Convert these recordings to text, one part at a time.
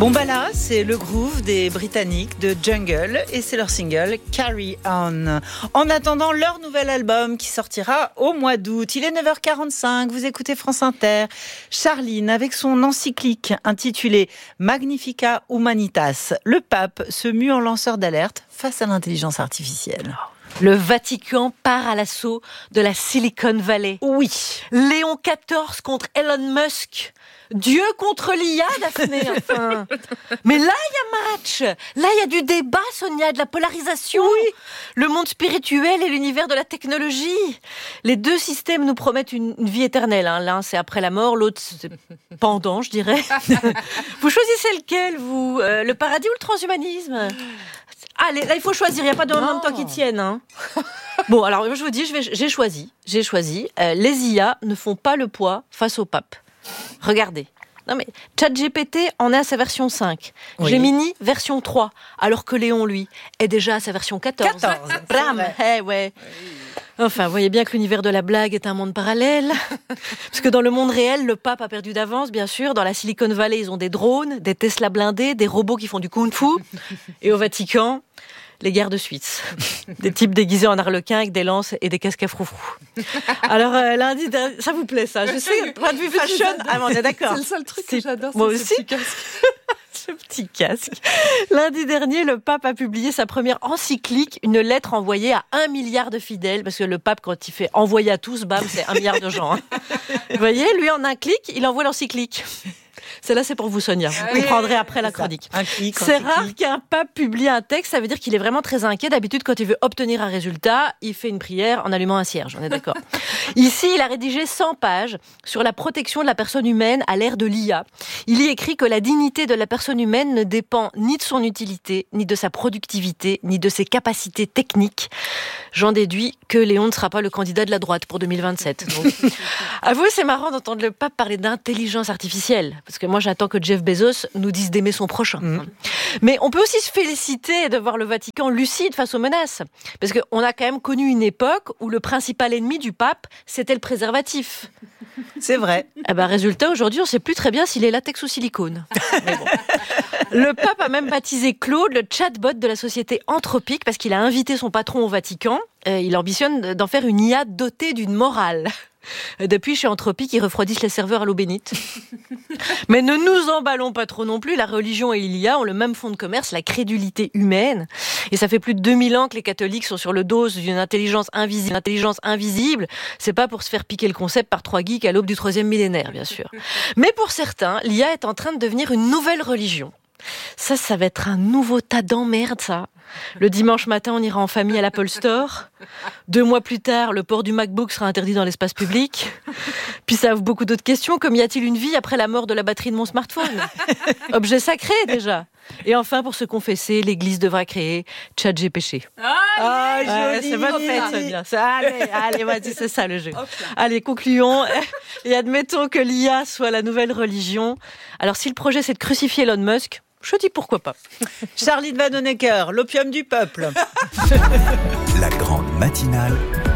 Bon bah là, c'est le groove des Britanniques de Jungle et c'est leur single Carry On. En attendant leur nouvel album qui sortira au mois d'août. Il est 9h45, vous écoutez France Inter. Charline avec son encyclique intitulée Magnificat Humanitas. Le pape se mue en lanceur d'alerte face à l'intelligence artificielle. Le Vatican part à l'assaut de la Silicon Valley. Oui. Léon XIV contre Elon Musk. Dieu contre l'IA, Daphné, enfin. Mais là, il y a match. Là, il y a du débat, Sonia, de la polarisation. Oui. Le monde spirituel et l'univers de la technologie. Les deux systèmes nous promettent une vie éternelle. L'un, c'est après la mort, l'autre, c'est pendant, je dirais. Vous choisissez lequel, vous ? Le paradis ou le transhumanisme ? Allez, là, il faut choisir. Il n'y a pas de même temps qui tienne. Bon, alors, je vous dis, j'ai choisi. Les IA ne font pas le poids face au pape. Regardez. Non mais ChatGPT en est à sa version 5. Oui. Gemini, version 3. Alors que Léon, lui, est déjà à sa version 14. 14. Bram, ouais. Enfin, vous voyez bien que l'univers de la blague est un monde parallèle. Parce que dans le monde réel, le pape a perdu d'avance, bien sûr. Dans la Silicon Valley, ils ont des drones, des Tesla blindés, des robots qui font du kung-fu. Et au Vatican, les guerres de Suisse. Des types déguisés en arlequins avec des lances et des casques à froufrou. Alors, lundi dernier, ça vous plaît, ça ? Je sais, point de vue fashion. Ah, on est d'accord. C'est le seul truc que j'adore, moi c'est aussi. ce petit casque. Ce petit casque. Lundi dernier, le pape a publié sa première encyclique, une lettre envoyée à 1 milliard de fidèles, parce que le pape, quand il fait envoyer à tous, bam, c'est 1 milliard de gens. Vous voyez, lui, en un clic, il envoie l'encyclique. Celle-là, c'est pour vous, Sonia. Vous prendrez après la chronique. C'est rare qu'un pape publie un texte, ça veut dire qu'il est vraiment très inquiet. D'habitude, quand il veut obtenir un résultat, il fait une prière en allumant un cierge, on est d'accord. Ici, il a rédigé 100 pages sur la protection de la personne humaine à l'ère de l'IA. Il y écrit que la dignité de la personne humaine ne dépend ni de son utilité, ni de sa productivité, ni de ses capacités techniques. J'en déduis que Léon ne sera pas le candidat de la droite pour 2027. Donc. À vous, c'est marrant d'entendre le pape parler d'intelligence artificielle, parce que moi, j'attends que Jeff Bezos nous dise d'aimer son prochain. Mais on peut aussi se féliciter de voir le Vatican lucide face aux menaces, parce qu'on a quand même connu une époque où le principal ennemi du pape, c'était le préservatif. C'est vrai. Résultat, aujourd'hui, on ne sait plus très bien s'il est latex ou silicone. Mais bon. Le pape a même baptisé Claude le chatbot de la société Anthropique parce qu'il a invité son patron au Vatican. Il ambitionne d'en faire une IA dotée d'une morale. Depuis, chez Anthropique, ils refroidissent les serveurs à l'eau bénite. Mais ne nous emballons pas trop non plus. La religion et l'IA ont le même fond de commerce, la crédulité humaine. Et ça fait plus de 2000 ans que les catholiques sont sur le dos d'une intelligence invisible. C'est pas pour se faire piquer le concept par 3 geeks à l'aube du 3e millénaire, bien sûr. Mais pour certains, l'IA est en train de devenir une nouvelle religion. Ça va être un nouveau tas d'emmerdes, ça. Le dimanche matin, on ira en famille à l'Apple Store. 2 mois plus tard, le port du MacBook sera interdit dans l'espace public. Puis ça ouvre beaucoup d'autres questions, comme y a-t-il une vie après la mort de la batterie de mon smartphone ? Objet sacré, déjà. Et enfin, pour se confesser, l'Église devra créer ChatGPT. Joli. C'est pas fait, ça. Allez, vas-y, c'est ça le jeu. Allez, concluons. Et admettons que l'IA soit la nouvelle religion. Alors, si le projet, c'est de crucifier Elon Musk, je dis pourquoi pas. Charline Vanhoenacker, l'opium du peuple. La grande matinale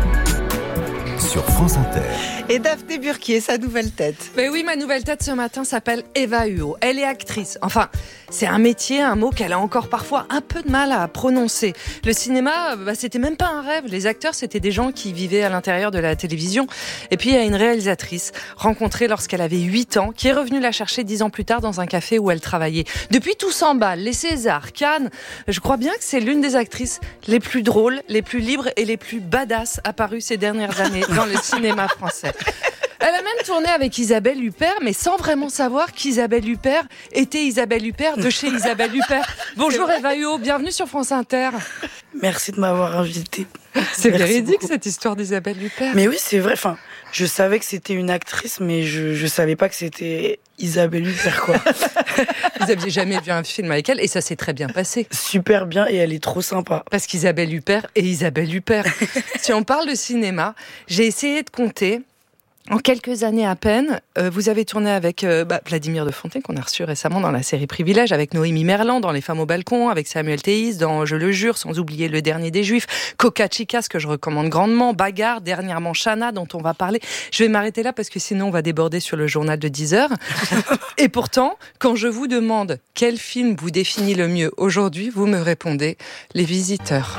sur France Inter. Et Daphné Burquier, sa nouvelle tête. Mais oui, ma nouvelle tête ce matin s'appelle Eva Huot. Elle est actrice. Enfin, c'est un métier, un mot qu'elle a encore parfois un peu de mal à prononcer. Le cinéma, c'était même pas un rêve. Les acteurs, c'était des gens qui vivaient à l'intérieur de la télévision. Et puis, il y a une réalisatrice rencontrée lorsqu'elle avait 8 ans, qui est revenue la chercher 10 ans plus tard dans un café où elle travaillait. Depuis, tout s'emballe. Les Césars, Cannes. Je crois bien que c'est l'une des actrices les plus drôles, les plus libres et les plus badass apparues ces dernières années dans le cinéma français. Elle a même tourné avec Isabelle Huppert, mais sans vraiment savoir qu'Isabelle Huppert était Isabelle Huppert de chez Isabelle Huppert. Bonjour Eva Huot, bienvenue sur France Inter. Merci de m'avoir invitée. C'est véridique cette histoire d'Isabelle Huppert. Mais oui, c'est vrai. Enfin, je savais que c'était une actrice, mais je savais pas que c'était Isabelle Huppert, quoi. Vous aviez jamais vu un film avec elle et ça s'est très bien passé. Super bien et elle est trop sympa. Parce qu'Isabelle Huppert est Isabelle Huppert. Si on parle de cinéma, j'ai essayé de compter. En quelques années à peine, vous avez tourné avec Vladimir de Fontaine, qu'on a reçu récemment dans la série Privilèges, avec Noémie Merlan dans Les Femmes au balcon, avec Samuel Théis dans Je le jure, sans oublier Le dernier des Juifs, Coca Chicas, que je recommande grandement, Bagarre, dernièrement Chana, dont on va parler. Je vais m'arrêter là parce que sinon on va déborder sur le journal de 10h. Et pourtant, quand je vous demande quel film vous définit le mieux aujourd'hui, vous me répondez Les Visiteurs.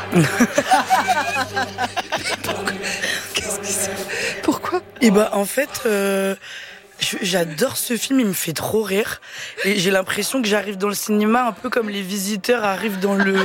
Qu'est-ce que c'est ? Pourquoi ? Et en fait, j'adore ce film, il me fait trop rire. Et j'ai l'impression que j'arrive dans le cinéma un peu comme les visiteurs arrivent dans le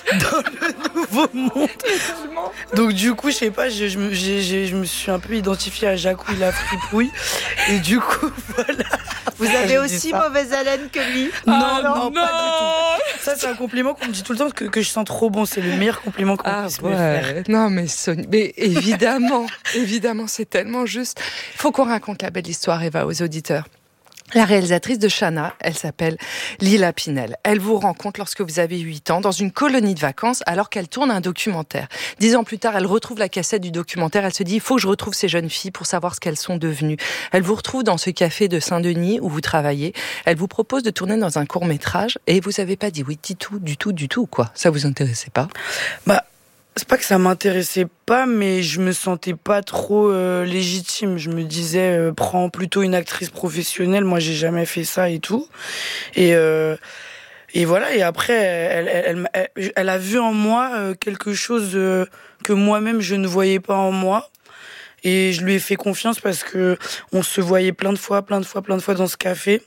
nouveau monde. Donc du coup, je sais pas, je me suis un peu identifiée à Jacouille la fripouille. Et du coup, voilà. Vous avez aussi mauvaise haleine que lui? Non, pas du tout. Ça, c'est un compliment qu'on me dit tout le temps, que je sens trop bon. C'est le meilleur compliment qu'on puisse me faire. Non, mais évidemment, c'est tellement juste. Il faut qu'on raconte la belle histoire, Eva, aux auditeurs. La réalisatrice de Chana, elle s'appelle Lila Pinel. Elle vous rencontre lorsque vous avez 8 ans dans une colonie de vacances alors qu'elle tourne un documentaire. 10 ans plus tard, elle retrouve la cassette du documentaire. Elle se dit, il faut que je retrouve ces jeunes filles pour savoir ce qu'elles sont devenues. Elle vous retrouve dans ce café de Saint-Denis où vous travaillez. Elle vous propose de tourner dans un court-métrage et vous avez pas dit oui du tout, quoi. Ça vous intéressait pas? C'est pas que ça m'intéressait pas, mais je me sentais pas trop légitime. Je me disais, prends plutôt une actrice professionnelle. Moi, j'ai jamais fait ça et tout. Et voilà. Et après, elle a vu en moi quelque chose que moi-même je ne voyais pas en moi. Et je lui ai fait confiance parce que on se voyait plein de fois dans ce café.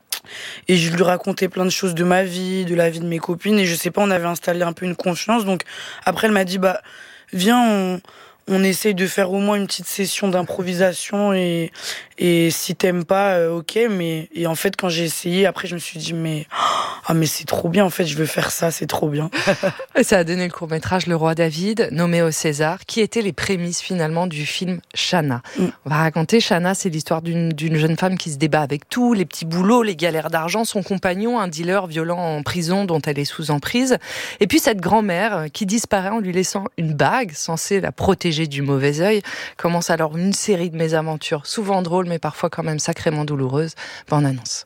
Et je lui racontais plein de choses de ma vie, de la vie de mes copines. Et je sais pas, on avait installé un peu une confiance. Donc après, elle m'a dit, viens, on essaye de faire au moins une petite session d'improvisation. Et si t'aimes pas, ok. Et en fait, quand j'ai essayé, après, je me suis dit, mais c'est trop bien. En fait, je veux faire ça, c'est trop bien. Et ça a donné le court-métrage Le Roi David, nommé au César, qui étaient les prémices finalement du film Chana. On va raconter Chana, c'est l'histoire d'une jeune femme qui se débat avec tout, les petits boulots, les galères d'argent, son compagnon, un dealer violent en prison dont elle est sous emprise, et puis cette grand-mère qui disparaît en lui laissant une bague censée la protéger du mauvais œil. Commence alors une série de mésaventures, souvent drôles mais parfois quand même sacrément douloureuses. Bonne annonce.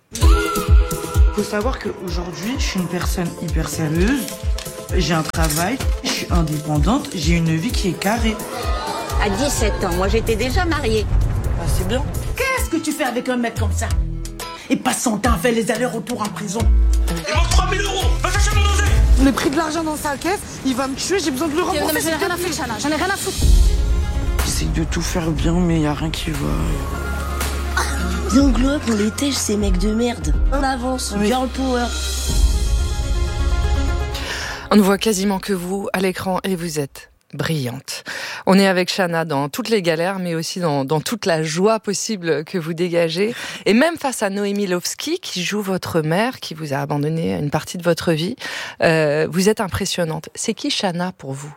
Il faut savoir qu'aujourd'hui, je suis une personne hyper sérieuse. J'ai un travail, je suis indépendante, j'ai une vie qui est carrée. À 17 ans, moi j'étais déjà mariée. C'est bien. Qu'est-ce que tu fais avec un mec comme ça? Et passe son temps à faire les allers-retours en prison. Il manque 3 000 €. Va chercher mon dosé. Je l'ai pris de l'argent dans sa caisse, il va me tuer, j'ai besoin de le rembourser. Non mais j'en ai rien à foutre, Chana, j'en ai rien à foutre. J'essaye de tout faire bien, mais y a rien qui va. Viens glow up, on les tèche ces mecs de merde. En avance, girl power. On ne voit quasiment que vous à l'écran et vous êtes brillante. On est avec Chana dans toutes les galères, mais aussi dans toute la joie possible que vous dégagez. Et même face à Noémie Lovski, qui joue votre mère, qui vous a abandonné une partie de votre vie, vous êtes impressionnante. C'est qui Chana pour vous?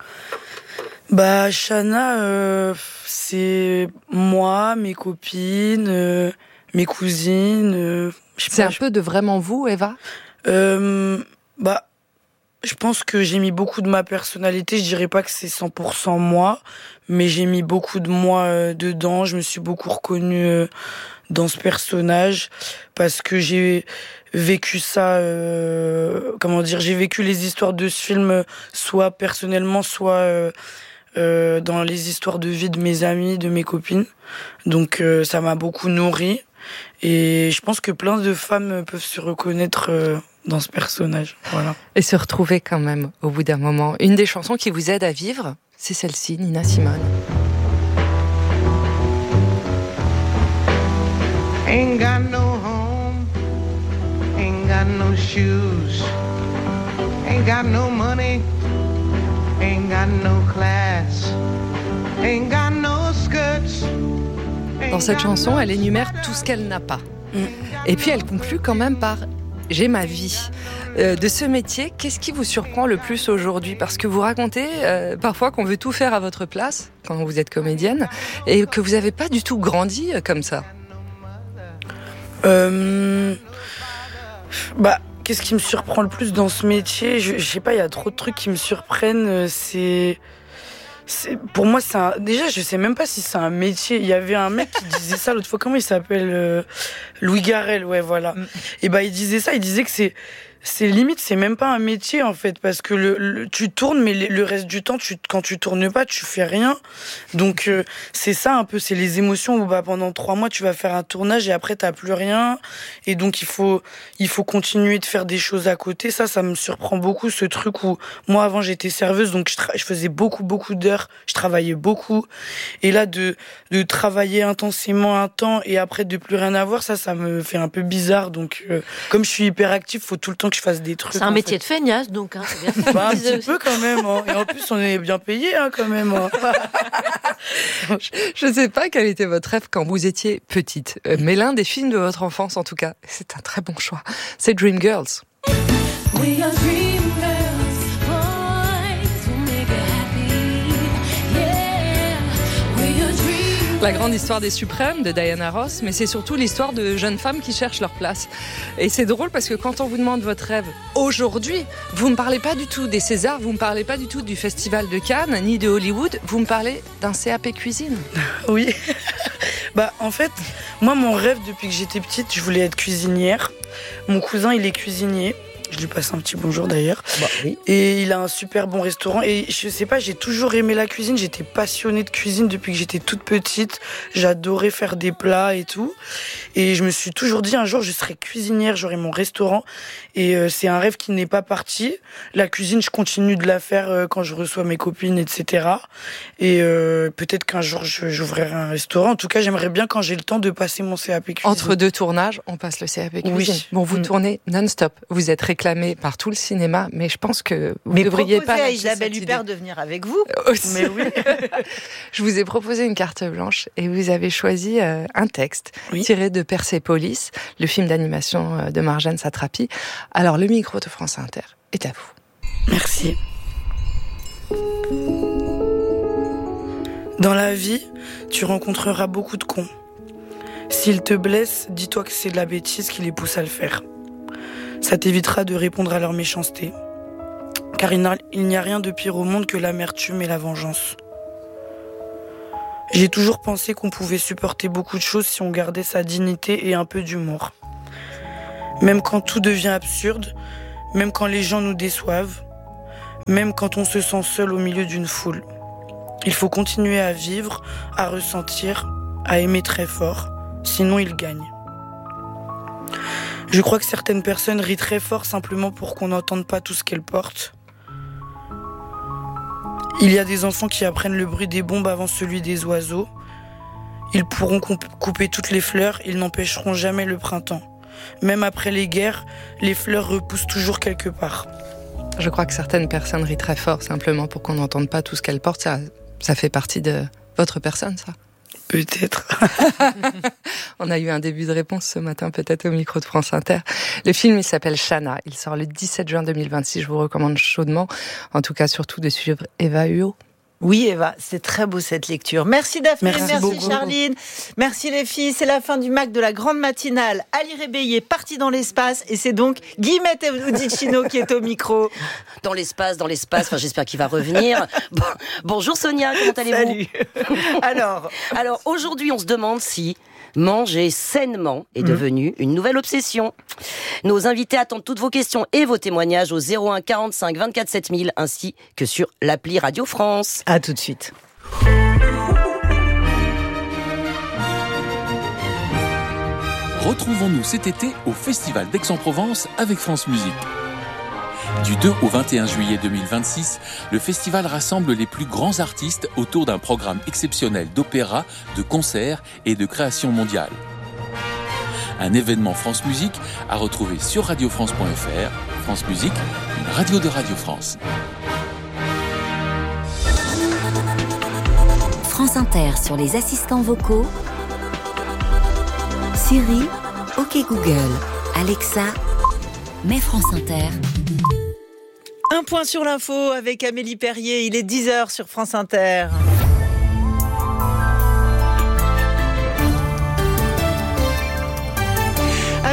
Chana, c'est moi, mes copines, mes cousines. C'est un peu de vraiment vous, Eva? Je pense que j'ai mis beaucoup de ma personnalité. Je dirais pas que c'est 100% moi, mais j'ai mis beaucoup de moi dedans. Je me suis beaucoup reconnue dans ce personnage parce que j'ai vécu ça. J'ai vécu les histoires de ce film, soit personnellement, soit dans les histoires de vie de mes amis, de mes copines. Donc ça m'a beaucoup nourrie. Et je pense que plein de femmes peuvent se reconnaître dans ce personnage. Voilà. Et se retrouver quand même au bout d'un moment. Une des chansons qui vous aide à vivre, c'est celle-ci, Nina Simone. Ain't got no home, ain't got no shoes, ain't got no money, ain't got no class, ain't got no skirts. Dans cette chanson, elle énumère tout ce qu'elle n'a pas. Et puis elle conclut quand même par « J'ai ma vie ». De ce métier, qu'est-ce qui vous surprend le plus aujourd'hui? Parce que vous racontez parfois qu'on veut tout faire à votre place quand vous êtes comédienne et que vous n'avez pas du tout grandi comme ça. Qu'est-ce qui me surprend le plus dans ce métier? Je sais pas, il y a trop de trucs qui me surprennent. pour moi, déjà, je sais même pas si c'est un métier. Il y avait un mec qui disait ça l'autre fois. Comment il s'appelle Louis Garrel, ouais, voilà. Et il disait ça. Il disait que c'est limite, c'est même pas un métier en fait, parce que tu tournes, mais le reste du temps, quand tu tournes pas, tu fais rien. Donc c'est ça un peu, c'est les émotions où pendant 3 mois tu vas faire un tournage et après t'as plus rien, et donc il faut continuer de faire des choses à côté. Ça me surprend beaucoup, ce truc où moi avant j'étais serveuse, donc je faisais beaucoup d'heures, je travaillais beaucoup, et là de travailler intensément un temps et après de plus rien avoir, ça me fait un peu bizarre. Donc comme je suis hyperactive, faut tout le temps que je fasse des trucs. C'est un métier de feignasse, donc. Hein, c'est bien un petit peu quand même. Hein. Et en plus, on est bien payé quand même. Hein. Je ne sais pas quel était votre rêve quand vous étiez petite, mais l'un des films de votre enfance, en tout cas, c'est un très bon choix. C'est Dreamgirls. We are dream girls, boys will make her happy. Yeah, we are dream. La grande histoire des suprêmes de Diana Ross, mais c'est surtout l'histoire de jeunes femmes qui cherchent leur place. Et c'est drôle parce que quand on vous demande votre rêve aujourd'hui, vous ne parlez pas du tout des Césars, vous ne parlez pas du tout du Festival de Cannes, ni de Hollywood, vous me parlez d'un CAP cuisine. Oui. En fait, moi, mon rêve depuis que j'étais petite, je voulais être cuisinière. Mon cousin, il est cuisinier. Je lui passe un petit bonjour d'ailleurs. Oui. Et il a un super bon restaurant. Et je sais pas, j'ai toujours aimé la cuisine. J'étais passionnée de cuisine depuis que j'étais toute petite. J'adorais faire des plats et tout. Et je me suis toujours dit, un jour, je serai cuisinière, j'aurai mon restaurant. Et c'est un rêve qui n'est pas parti. La cuisine, je continue de la faire quand je reçois mes copines, etc. Et peut-être qu'un jour, j'ouvrirai un restaurant. En tout cas, j'aimerais bien, quand j'ai le temps, de passer mon CAP cuisine. Entre 2 tournages, on passe le CAP cuisine. Oui. Bon, vous tournez non-stop. Vous êtes réclamé par tout le cinéma, mais je pense que vous ne devriez pas... à Isabelle Huppert de venir avec vous. Aussi. Mais oui. Je vous ai proposé une carte blanche et vous avez choisi un texte tiré de Persépolis, le film d'animation de Marjane Satrapi. Alors, le micro de France Inter est à vous. Merci. Dans la vie, tu rencontreras beaucoup de cons. S'ils te blessent, dis-toi que c'est de la bêtise qui les pousse à le faire. Ça t'évitera de répondre à leur méchanceté. Car il n'y a rien de pire au monde que l'amertume et la vengeance. J'ai toujours pensé qu'on pouvait supporter beaucoup de choses si on gardait sa dignité et un peu d'humour. Même quand tout devient absurde, même quand les gens nous déçoivent, même quand on se sent seul au milieu d'une foule. Il faut continuer à vivre, à ressentir, à aimer très fort, sinon il gagne. Je crois que certaines personnes rient très fort simplement pour qu'on n'entende pas tout ce qu'elles portent. Il y a des enfants qui apprennent le bruit des bombes avant celui des oiseaux. Ils pourront couper toutes les fleurs, ils n'empêcheront jamais le printemps. Même après les guerres, les fleurs repoussent toujours quelque part. Je crois que certaines personnes rient très fort simplement pour qu'on n'entende pas tout ce qu'elles portent. Ça fait partie de votre personne, ça ? Peut-être. On a eu un début de réponse ce matin, peut-être au micro de France Inter. Le film, il s'appelle Shanna. Il sort le 17 juin 2026. Je vous recommande chaudement, en tout cas surtout de suivre Eva Huot. Oui, Eva, c'est très beau cette lecture. Merci Daphné, merci beaucoup. Charline, merci les filles. C'est la fin du MAC de la grande matinale. Ali Réveillé parti dans l'espace et c'est donc Guillemette Udicino qui est au micro. Dans l'espace, enfin, j'espère qu'il va revenir. Bonjour Sonia, comment allez-vous ? Salut. Alors aujourd'hui, on se demande si manger sainement est devenu une nouvelle obsession. Nos invités attendent toutes vos questions et vos témoignages au 01 45 24 7000 ainsi que sur l'appli Radio France. À tout de suite. Retrouvons-nous cet été au Festival d'Aix-en-Provence avec France Musique. Du 2 au 21 juillet 2026, le festival rassemble les plus grands artistes autour d'un programme exceptionnel d'opéra, de concerts et de création mondiale. Un événement France Musique à retrouver sur radiofrance.fr. France Musique, une radio de Radio France. France Inter sur les assistants vocaux. Siri, OK Google, Alexa, mets France Inter. Un point sur l'info avec Amélie Perrier. Il est 10h sur France Inter.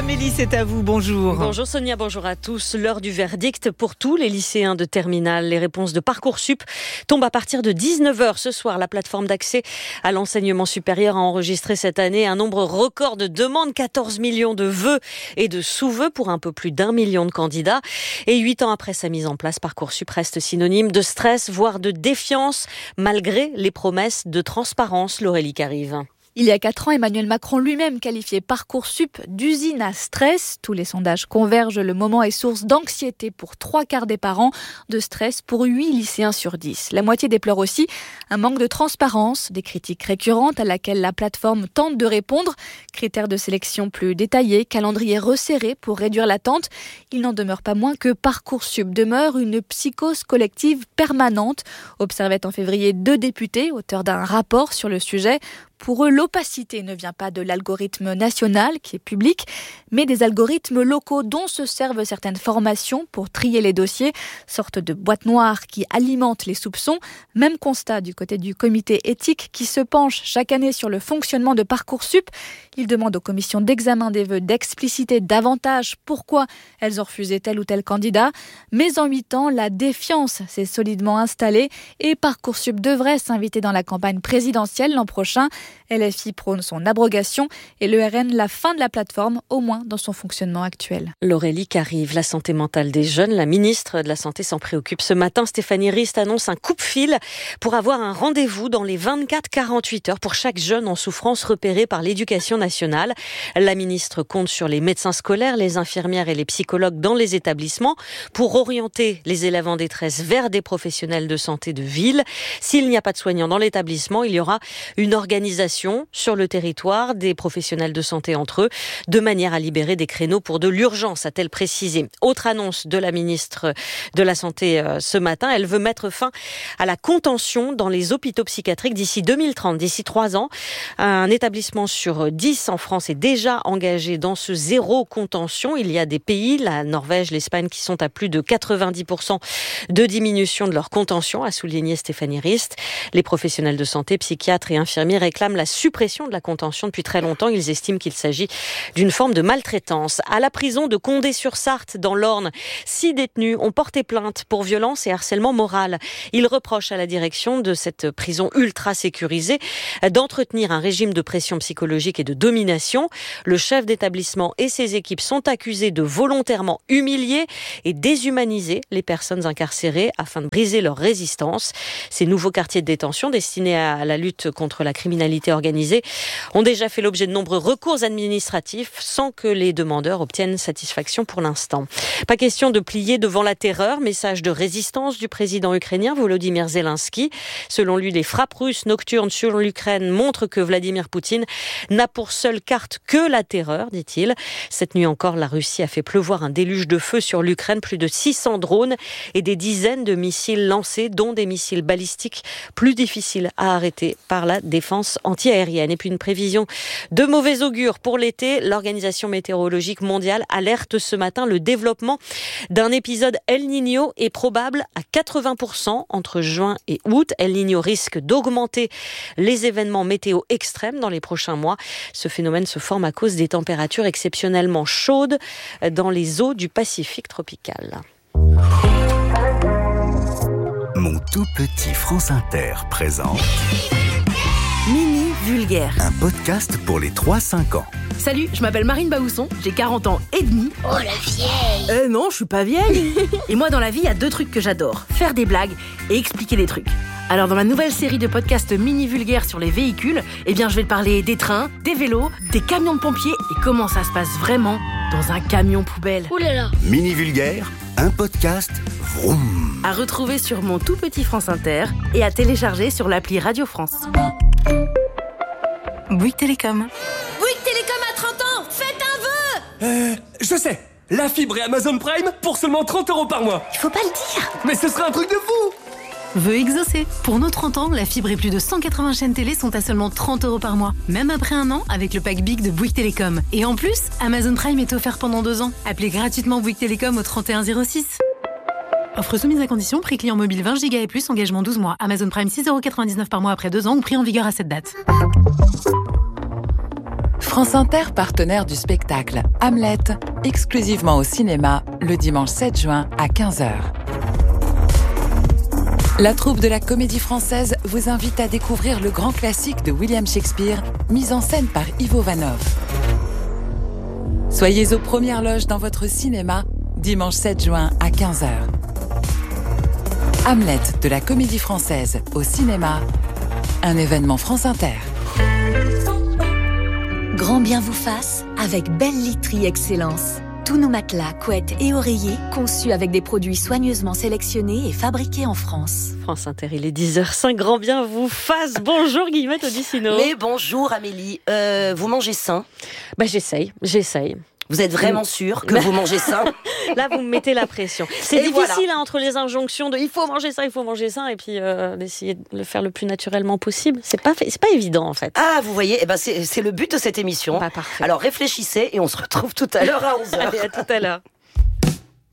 Amélie, c'est à vous, bonjour. Bonjour Sonia, bonjour à tous. L'heure du verdict pour tous les lycéens de terminale. Les réponses de Parcoursup tombent à partir de 19h ce soir. La plateforme d'accès à l'enseignement supérieur a enregistré cette année un nombre record de demandes, 14 millions de vœux et de sous-vœux pour un peu plus d'1 million de candidats. Et 8 ans après sa mise en place, Parcoursup reste synonyme de stress, voire de défiance, malgré les promesses de transparence. L'Aurélie Carive. Il y a 4 ans, Emmanuel Macron lui-même qualifiait Parcoursup d'usine à stress. Tous les sondages convergent, le moment est source d'anxiété pour 3/4 des parents, de stress pour 8 lycéens sur 10. La moitié déplore aussi un manque de transparence, des critiques récurrentes à laquelle la plateforme tente de répondre. Critères de sélection plus détaillés, calendrier resserré pour réduire l'attente. Il n'en demeure pas moins que Parcoursup demeure une psychose collective permanente, observait en février 2 députés, auteurs d'un rapport sur le sujet. Pour eux, l'opacité ne vient pas de l'algorithme national, qui est public, mais des algorithmes locaux dont se servent certaines formations pour trier les dossiers, sorte de boîte noire qui alimente les soupçons. Même constat du côté du comité éthique qui se penche chaque année sur le fonctionnement de Parcoursup. Il demande aux commissions d'examen des vœux d'expliciter davantage pourquoi elles ont refusé tel ou tel candidat. Mais en 8 ans, la défiance s'est solidement installée et Parcoursup devrait s'inviter dans la campagne présidentielle l'an prochain. LFI prône son abrogation et le RN la fin de la plateforme, au moins dans son fonctionnement actuel. L'Aurélie Carive, la santé mentale des jeunes. La ministre de la Santé s'en préoccupe. Ce matin, Stéphanie Rist annonce un coupe-fil pour avoir un rendez-vous dans les 24-48 heures pour chaque jeune en souffrance repéré par l'Éducation nationale. La ministre compte sur les médecins scolaires, les infirmières et les psychologues dans les établissements pour orienter les élèves en détresse vers des professionnels de santé de ville. S'il n'y a pas de soignants dans l'établissement, il y aura une organisation sur le territoire des professionnels de santé entre eux, de manière à libérer des créneaux pour de l'urgence, a-t-elle précisé. Autre annonce de la ministre de la Santé ce matin, elle veut mettre fin à la contention dans les hôpitaux psychiatriques d'ici 2030, d'ici 3 ans. Un établissement sur 10 en France est déjà engagé dans ce zéro contention. Il y a des pays, la Norvège, l'Espagne, qui sont à plus de 90% de diminution de leur contention, a souligné Stéphanie Rist. Les professionnels de santé, psychiatres et infirmiers réclament la suppression de la contention depuis très longtemps. Ils estiment qu'il s'agit d'une forme de maltraitance. À la prison de Condé-sur-Sarthe, dans l'Orne, 6 détenus ont porté plainte pour violence et harcèlement moral. Ils reprochent à la direction de cette prison ultra sécurisée d'entretenir un régime de pression psychologique et de domination. Le chef d'établissement et ses équipes sont accusés de volontairement humilier et déshumaniser les personnes incarcérées afin de briser leur résistance. Ces nouveaux quartiers de détention destinés à la lutte contre la criminalité organisée ont déjà fait l'objet de nombreux recours administratifs sans que les demandeurs obtiennent satisfaction pour l'instant. Pas question de plier devant la terreur, message de résistance du président ukrainien Volodymyr Zelensky. Selon lui, les frappes russes nocturnes sur l'Ukraine montrent que Vladimir Poutine n'a pour seule carte que la terreur, dit-il. Cette nuit encore, la Russie a fait pleuvoir un déluge de feu sur l'Ukraine, plus de 600 drones et des dizaines de missiles lancés, dont des missiles balistiques plus difficiles à arrêter par la défense antiaérienne. Et puis une prévision de mauvais augure pour l'été. L'Organisation météorologique mondiale alerte ce matin le développement d'un épisode El Niño est probable à 80% entre juin et août. El Niño risque d'augmenter les événements météo extrêmes dans les prochains mois. Ce phénomène se forme à cause des températures exceptionnellement chaudes dans les eaux du Pacifique tropical. Mon tout petit France Inter présente Mini Vulgaire, un podcast pour les 3-5 ans. Salut, je m'appelle Marine Baousson, j'ai 40 ans et demi. Oh la vieille! Non, je suis pas vieille. Et moi dans la vie, il y a 2 trucs que j'adore, faire des blagues et expliquer des trucs. Alors dans ma nouvelle série de podcasts Mini Vulgaire sur les véhicules, je vais te parler des trains, des vélos, des camions de pompiers et comment ça se passe vraiment dans un camion poubelle. Ouh là là! Mini Vulgaire, un podcast vroom. À retrouver sur mon tout petit France Inter et à télécharger sur l'appli Radio France. Bouygues Télécom. Bouygues Télécom a 30 ans, faites un vœu! Je sais, la fibre et Amazon Prime pour seulement 30 € par mois. Il faut pas le dire. Mais ce serait un truc de fou! Vœu exaucé. Pour nos 30 ans, la fibre et plus de 180 chaînes télé sont à seulement 30 € par mois. Même après 1 an, avec le pack Big de Bouygues Télécom. Et en plus, Amazon Prime est offert pendant 2 ans. Appelez gratuitement Bouygues Télécom au 3106. Offre soumise à condition, prix client mobile 20 Go et plus, engagement 12 mois. Amazon Prime 6,99 € par mois après 2 ans ou prix en vigueur à cette date. France Inter, partenaire du spectacle Hamlet, exclusivement au cinéma, le dimanche 7 juin à 15h. La troupe de la Comédie Française vous invite à découvrir le grand classique de William Shakespeare, mis en scène par Ivo Vanov. Soyez aux premières loges dans votre cinéma, dimanche 7 juin à 15h. Hamlet de la Comédie Française au cinéma, un événement France Inter. Grand bien vous fasse avec Belle Literie Excellence. Tous nos matelas, couettes et oreillers conçus avec des produits soigneusement sélectionnés et fabriqués en France. France Inter, il est 10h05, grand bien vous fasse. Bonjour Guillemette Odissino. Mais bonjour Amélie, vous mangez sain? J'essaye. Vous êtes vraiment sûre que vous mangez sain? Là, vous me mettez la pression. C'est difficile entre les injonctions de il faut manger ça, et puis d'essayer de le faire le plus naturellement possible. C'est pas évident en fait. Ah, vous voyez, c'est le but de cette émission. Parfait. Alors réfléchissez et on se retrouve tout à l'heure à 11h. Allez, à tout à l'heure.